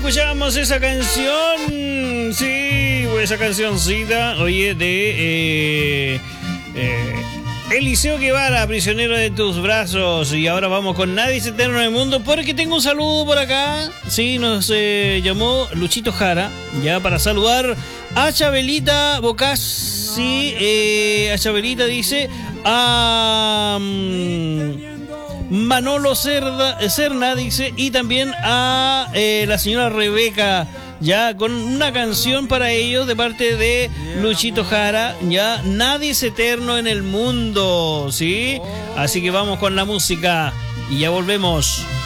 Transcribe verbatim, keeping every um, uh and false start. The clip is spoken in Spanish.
escuchamos esa canción. Sí, esa cancioncita, oye, de eh, eh, Eliseo Guevara, Prisionero de tus brazos. Y ahora vamos con Nadie es eterno en el mundo, porque tengo un saludo por acá. Sí, nos eh, llamó Luchito Jara, ya para saludar a Chabelita Bocas. Sí, eh, a Chabelita dice a um, Manolo Cerda, Cerna, dice, y también a eh, la señora Rebeca, ya con una canción para ellos de parte de Luchito Jara, ya Nadie es eterno en el mundo, ¿sí? Así que vamos con la música y ya volvemos.